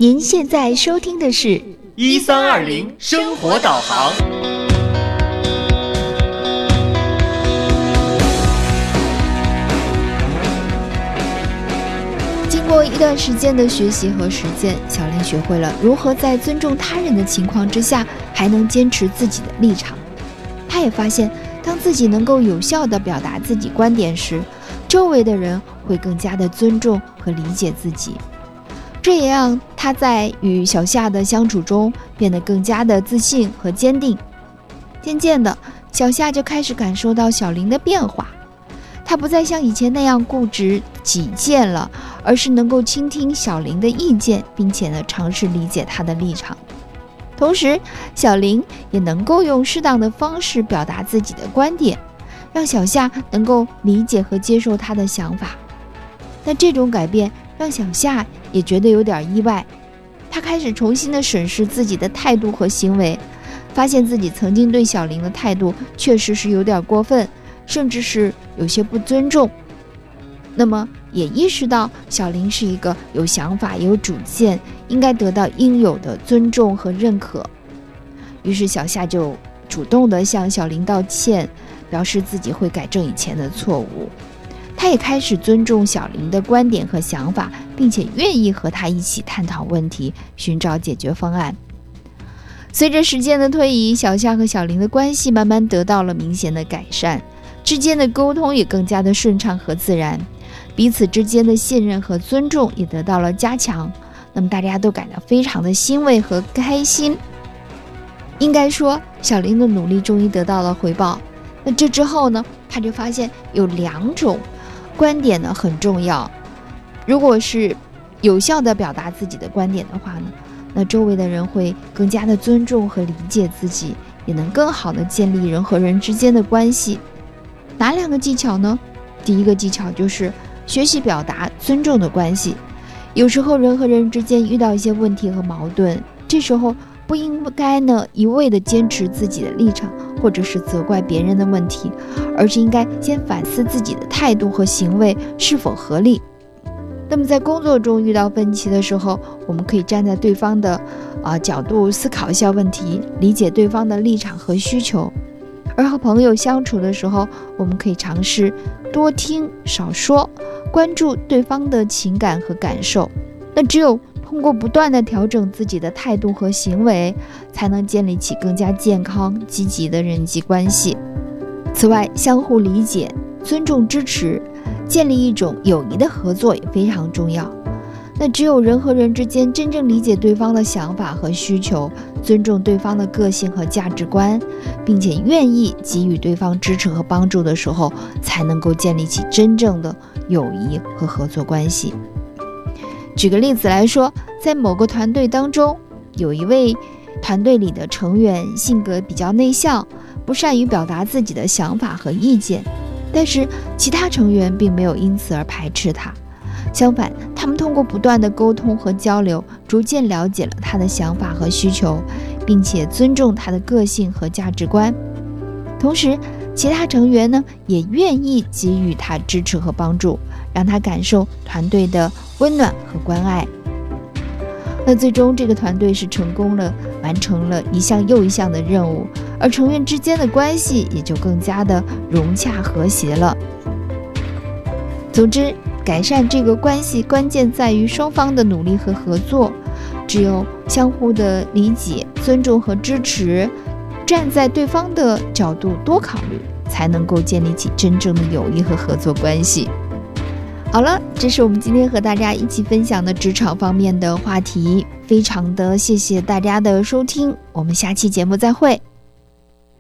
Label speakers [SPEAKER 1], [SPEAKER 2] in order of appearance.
[SPEAKER 1] 您现在收听的是
[SPEAKER 2] 1320生活导航。
[SPEAKER 1] 经过一段时间的学习和实践，小林学会了如何在尊重他人的情况之下，还能坚持自己的立场。他也发现，当自己能够有效地表达自己观点时，周围的人会更加的尊重和理解自己。这也让他在与小夏的相处中变得更加的自信和坚定。渐渐的，小夏就开始感受到小林的变化，他不再像以前那样固执己见了，而是能够倾听小林的意见，并且呢尝试理解他的立场。同时，小林也能够用适当的方式表达自己的观点，让小夏能够理解和接受他的想法。但这种改变让小夏也觉得有点意外，他开始重新的审视自己的态度和行为，发现自己曾经对小林的态度确实是有点过分，甚至是有些不尊重。那么也意识到小林是一个有想法、有主见，应该得到应有的尊重和认可。于是小夏就主动地向小林道歉，表示自己会改正以前的错误。他也开始尊重小林的观点和想法，并且愿意和他一起探讨问题，寻找解决方案。随着时间的推移，小夏和小林的关系慢慢得到了明显的改善，之间的沟通也更加的顺畅和自然，彼此之间的信任和尊重也得到了加强。那么大家都感到非常的欣慰和开心。应该说，小林的努力终于得到了回报。那这之后呢，他就发现有两种观点呢很重要。如果是有效地表达自己的观点的话呢，那周围的人会更加的尊重和理解自己，也能更好地建立人和人之间的关系。哪两个技巧呢？第一个技巧就是学习表达尊重的关系。有时候人和人之间遇到一些问题和矛盾，这时候不应该呢一味地坚持自己的立场，或者是责怪别人的问题，而是应该先反思自己的态度和行为是否合理。那么在工作中遇到分歧的时候，我们可以站在对方的角度思考一下问题，理解对方的立场和需求。而和朋友相处的时候，我们可以尝试多听少说，关注对方的情感和感受。那只有通过不断地调整自己的态度和行为，才能建立起更加健康积极的人际关系。此外，相互理解、尊重、支持，建立一种友谊的合作也非常重要。那只有人和人之间真正理解对方的想法和需求，尊重对方的个性和价值观，并且愿意给予对方支持和帮助的时候，才能够建立起真正的友谊和合作关系。举个例子来说，在某个团队当中，有一位团队里的成员性格比较内向，不善于表达自己的想法和意见，但是其他成员并没有因此而排斥他。相反，他们通过不断的沟通和交流，逐渐了解了他的想法和需求，并且尊重他的个性和价值观。同时，其他成员呢也愿意给予他支持和帮助，让他感受团队的温暖和关爱。那最终这个团队是成功了，完成了一项又一项的任务，而成员之间的关系也就更加的融洽和谐了。总之，改善这个关系关键在于双方的努力和合作，只有相互的理解、尊重和支持，站在对方的角度多考虑，才能够建立起真正的友谊和合作关系。好了，这是我们今天和大家一起分享的职场方面的话题，非常的谢谢大家的收听，我们下期节目再会。